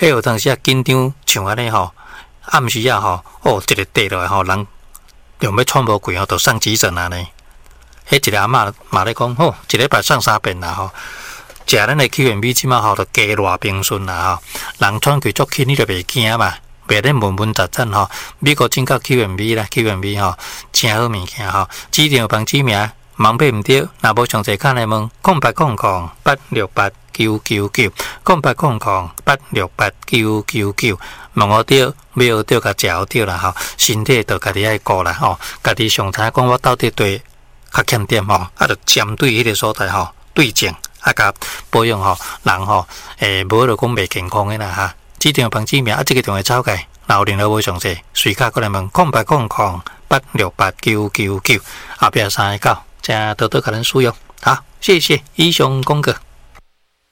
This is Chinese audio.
迄有当时啊紧张像安尼吼，暗时啊吼，一个跌落来吼，人用要喘无过吼，就上急诊啊呢。迄一个阿嬷嘛咧讲，一礼拜上3遍啦吼。食咱的 Q&B 即马吼，就加热平顺啦吼。人喘气足轻，你就袂惊嘛，袂咧闷闷杂杂吼。美国进口 Q&B 啦 ，Q&B 吼，真好物件吼。指定有帮指名，忙买毋着，若无详细看来问0800-868-999，0800-868-999，问好着，买好着，甲食好着啦吼。身体就家己爱顾啦吼，家己上知讲我到底对较欠点吼，就针对迄个所在吼，对症。甲保养吼，人吼，无就讲袂健康的啦哈。指定帮指名这个电话走开，若有任何无详细，随卡过来问0800-868-999，后壁3个9，请多多甲咱使用。好，谢谢以上讲过。